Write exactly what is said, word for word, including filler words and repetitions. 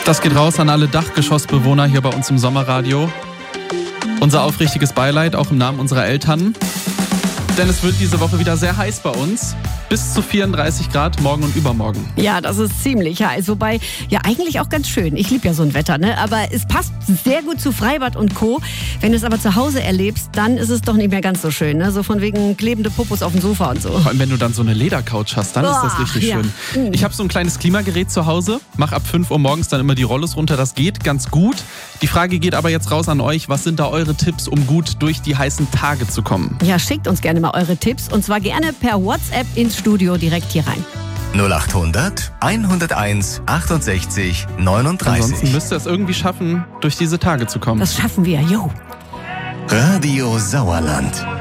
Das geht raus an alle Dachgeschossbewohner hier bei uns im Sommerradio. Unser aufrichtiges Beileid auch im Namen unserer Eltern. Denn es wird diese Woche wieder sehr heiß bei uns. Bis zu vierunddreißig Grad morgen und übermorgen. Ja, das ist ziemlich heiß. Wobei, ja eigentlich auch ganz schön. Ich liebe ja so ein Wetter, ne? Aber es passt sehr gut zu Freibad und Co. Wenn du es aber zu Hause erlebst, dann ist es doch nicht mehr ganz so schön, ne? So von wegen klebende Popos auf dem Sofa und so. Vor allem, wenn du dann so eine Ledercouch hast, dann oh, ist das richtig ja. schön. Ich habe so ein kleines Klimagerät zu Hause. Mach ab fünf Uhr morgens dann immer die Rollos runter. Das geht ganz gut. Die Frage geht aber jetzt raus an euch. Was sind da eure Tipps, um gut durch die heißen Tage zu kommen? Ja, schickt uns gerne mal eure Tipps. Und zwar gerne per WhatsApp ins Studio direkt hier rein. null achthundert, hunderteins, achtundsechzig, neununddreißig. Ansonsten müsst ihr es irgendwie schaffen, durch diese Tage zu kommen. Das schaffen wir, jo. Radio Sauerland.